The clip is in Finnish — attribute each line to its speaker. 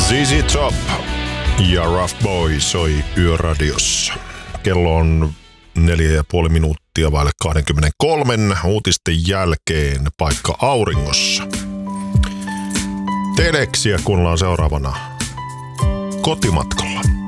Speaker 1: ZZ Top ja Rough Boy soi Yöradiossa. Kello on 4,5 minuuttia vaille 23 uutisten jälkeen paikka auringossa. Teleksiä kuunnellaan seuraavana kotimatkalla.